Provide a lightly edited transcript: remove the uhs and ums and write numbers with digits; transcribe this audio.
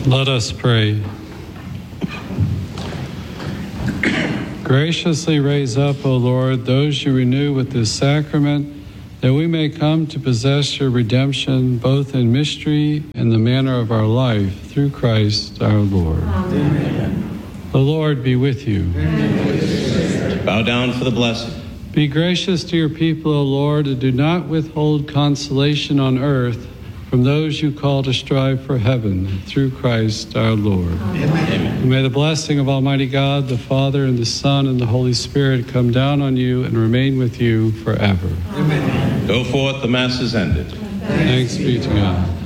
Let us pray. Graciously raise up, O Lord, those you renew with this sacrament, that we may come to possess your redemption both in mystery and the manner of our life, through Christ our Lord. Amen. The Lord be with you. Bow down for the blessing. Be gracious to your people, O Lord, and do not withhold consolation on earth from those you call to strive for heaven, through Christ our Lord. Amen. And may the blessing of Almighty God, the Father, and the Son, and the Holy Spirit come down on you and remain with you forever. Amen. Go forth, the Mass is ended. Thanks be to God.